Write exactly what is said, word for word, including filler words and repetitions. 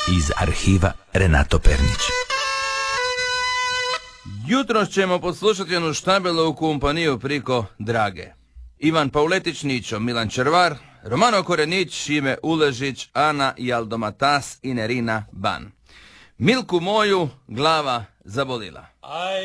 iz arhiva Renato Pernić. Jutro ćemo poslušati jednu štabelu u kompaniju priko Drage. Ivan Pauletić, Ničo, Milan Červar, Romano Korenić, Šime Uležić, Ana Jaldomatas i Nerina Ban. Milku moju glava zabolila.